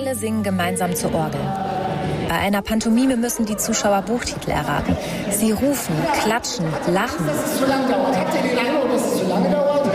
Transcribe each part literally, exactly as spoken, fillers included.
Alle singen gemeinsam zur Orgel. Bei einer Pantomime müssen die Zuschauer Buchtitel erraten. Sie rufen, klatschen, lachen. Dass es zu lange dauert. Habt ihr den Eindruck, dass es zu lange dauert?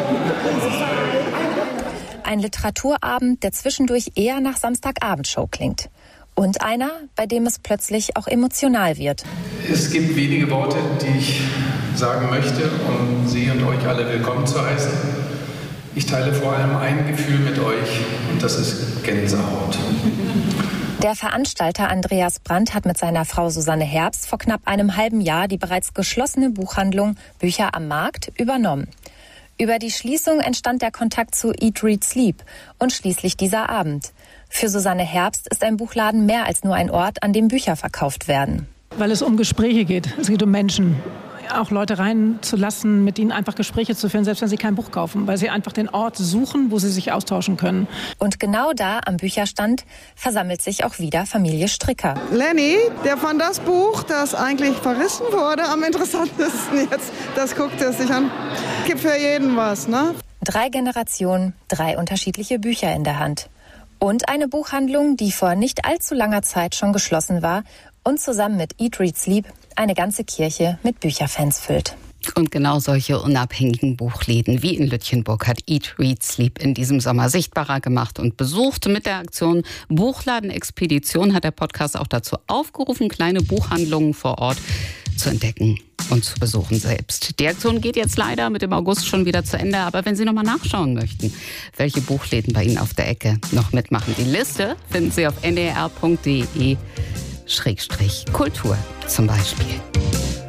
Ein Literaturabend, der zwischendurch eher nach Samstagabendshow klingt. Und einer, bei dem es plötzlich auch emotional wird. Es gibt wenige Worte, die ich sagen möchte, um Sie und euch alle willkommen zu heißen. Ich teile vor allem ein Gefühl mit euch, und das ist Gänsehaut. Der Veranstalter Andreas Brandt hat mit seiner Frau Susanne Herbst vor knapp einem halben Jahr die bereits geschlossene Buchhandlung Bücher am Markt übernommen. Über die Schließung entstand der Kontakt zu Eat, Read, Sleep und schließlich dieser Abend. Für Susanne Herbst ist ein Buchladen mehr als nur ein Ort, an dem Bücher verkauft werden. Weil es um Gespräche geht. Es geht um Menschen. Auch Leute reinzulassen, mit ihnen einfach Gespräche zu führen, selbst wenn sie kein Buch kaufen, weil sie einfach den Ort suchen, wo sie sich austauschen können. Und genau da am Bücherstand versammelt sich auch wieder Familie Stricker. Lenny, der fand das Buch, das eigentlich verrissen wurde, am interessantesten jetzt. Das guckt er sich an. Gibt für jeden was, ne? Drei Generationen, drei unterschiedliche Bücher in der Hand. Und eine Buchhandlung, die vor nicht allzu langer Zeit schon geschlossen war und zusammen mit Eat, Read, Sleep eine ganze Kirche mit Bücherfans füllt. Und genau solche unabhängigen Buchläden wie in Lütjenburg hat Eat, Read, Sleep in diesem Sommer sichtbarer gemacht und besucht. Mit der Aktion Buchladen-Expedition hat der Podcast auch dazu aufgerufen, kleine Buchhandlungen vor Ort zu entdecken und zu besuchen selbst. Die Aktion geht jetzt leider mit dem August schon wieder zu Ende, aber wenn Sie noch mal nachschauen möchten, welche Buchläden bei Ihnen auf der Ecke noch mitmachen, die Liste finden Sie auf n d r punkt d e Schrägstrich Kultur zum Beispiel.